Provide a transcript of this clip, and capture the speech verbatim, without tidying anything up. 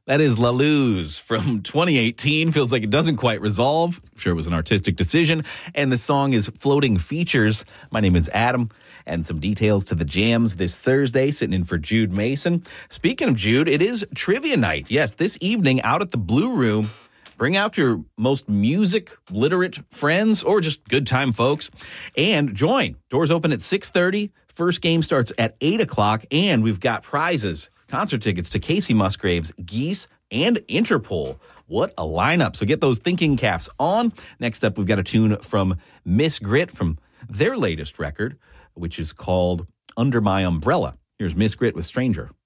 That is La Luz from twenty eighteen. Feels like it doesn't quite resolve. I'm sure it was an artistic decision. And the song is Floating Features. My name is Adam. And some details to the jams this Thursday, sitting in for Jude Mason. Speaking of Jude, it is trivia night. Yes, this evening out at the Blue Room. Bring out your most music-literate friends or just good-time folks and join. Doors open at six thirty. First game starts at eight o'clock, and we've got prizes, concert tickets to Casey Musgraves, Geese, and Interpol. What a lineup. So get those thinking caps on. Next up, we've got a tune from Miss Grit from their latest record, which is called Under My Umbrella. Here's Miss Grit with Stranger.